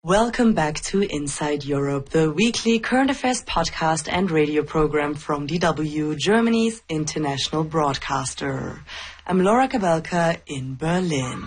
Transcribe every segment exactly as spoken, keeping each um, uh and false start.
Welcome back to Inside Europe, the weekly current affairs podcast and radio program from D W, Germany's international broadcaster. I'm Laura Kabelka in Berlin.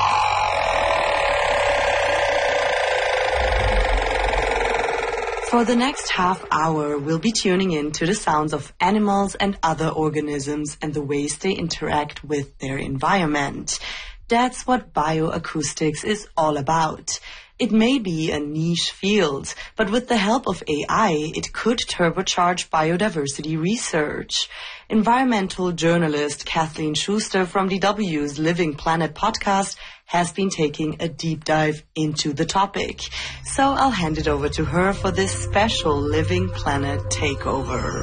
For the next half hour, we'll be tuning in to the sounds of animals and other organisms and the ways they interact with their environment. That's what bioacoustics is all about. It may be a niche field, but with the help of A I, it could turbocharge biodiversity research. Environmental journalist Kathleen Schuster from D W's Living Planet podcast has been taking a deep dive into the topic. So I'll hand it over to her for this special Living Planet takeover.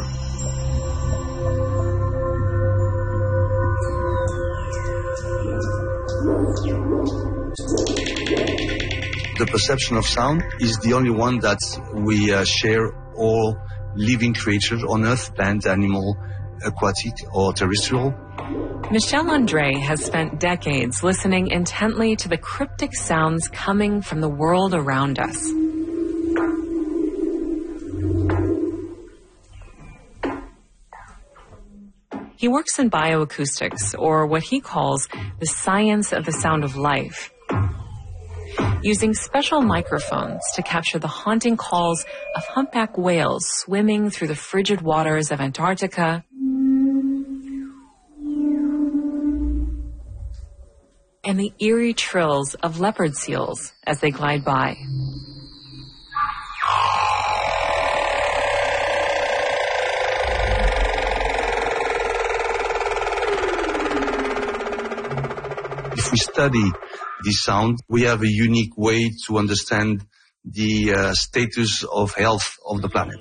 The perception of sound is the only one that we uh, share all living creatures on Earth, plant, animal, aquatic or terrestrial. Michel Andre has spent decades listening intently to the cryptic sounds coming from the world around us. He works in bioacoustics, or what he calls the science of the sound of life, using special microphones to capture the haunting calls of humpback whales swimming through the frigid waters of Antarctica, and the eerie trills of leopard seals as they glide by. If we study this sound, we have a unique way to understand the uh, status of health of the planet.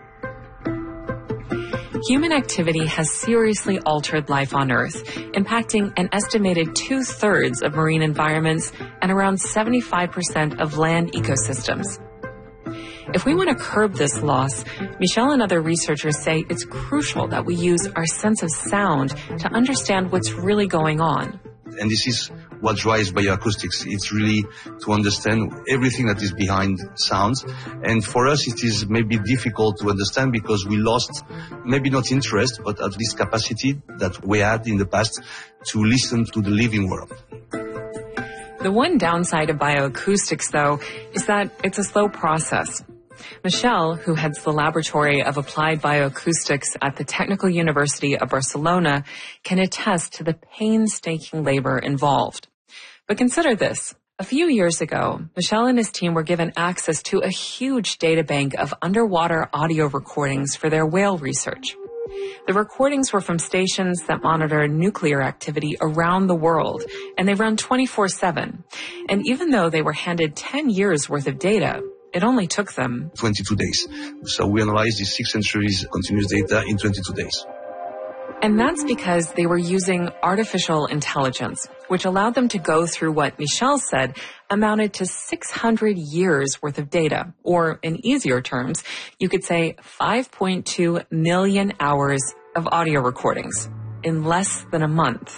Human activity has seriously altered life on Earth, impacting an estimated two-thirds of marine environments and around seventy-five percent of land ecosystems. If we want to curb this loss, Michel and other researchers say it's crucial that we use our sense of sound to understand what's really going on. And this is what drives bioacoustics. It's really to understand everything that is behind sounds. And for us, it is maybe difficult to understand because we lost, maybe not interest, but at least capacity that we had in the past to listen to the living world. The one downside of bioacoustics, though, is that it's a slow process. Michel, who heads the Laboratory of Applied Bioacoustics at the Technical University of Barcelona, can attest to the painstaking labor involved. But consider this. A few years ago, Michel and his team were given access to a huge databank of underwater audio recordings for their whale research. The recordings were from stations that monitor nuclear activity around the world, and they run twenty-four seven. And even though they were handed ten years worth of data, it only took them twenty-two days. So we analyzed these six centuries continuous data in twenty-two days. And that's because they were using artificial intelligence, which allowed them to go through what Michel said amounted to six hundred years worth of data. Or in easier terms, you could say five point two million hours of audio recordings in less than a month.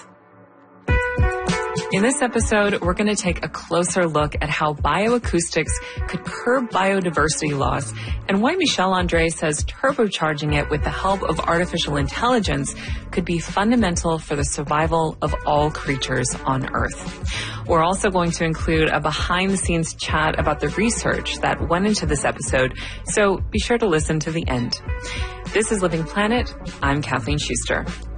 In this episode, we're going to take a closer look at how bioacoustics could curb biodiversity loss and why Michel Andre says turbocharging it with the help of artificial intelligence could be fundamental for the survival of all creatures on Earth. We're also going to include a behind-the-scenes chat about the research that went into this episode, so be sure to listen to the end. This is Living Planet. I'm Kathleen Schuster.